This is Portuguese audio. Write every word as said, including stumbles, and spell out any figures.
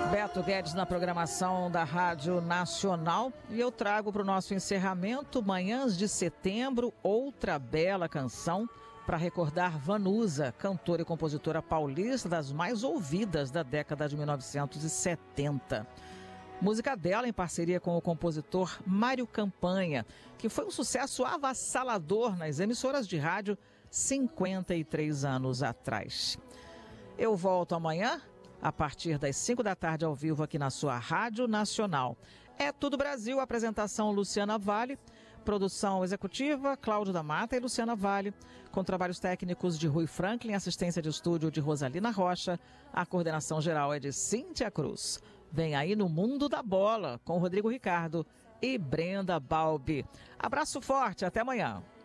Beto Guedes na programação da Rádio Nacional e eu trago para o nosso encerramento, Manhãs de Setembro, outra bela canção para recordar Vanusa, cantora e compositora paulista das mais ouvidas da década de mil novecentos e setenta. Música dela em parceria com o compositor Mário Campanha, que foi um sucesso avassalador nas emissoras de rádio cinquenta e três anos atrás. Eu volto amanhã a partir das cinco da tarde ao vivo aqui na sua Rádio Nacional. É Tudo Brasil, apresentação Luciana Vale, produção executiva Cláudio da Mata e Luciana Vale, com trabalhos técnicos de Rui Franklin, assistência de estúdio de Rosalina Rocha, a coordenação geral é de Cíntia Cruz. Vem aí no Mundo da Bola, com Rodrigo Ricardo e Brenda Balbi. Abraço forte, até amanhã.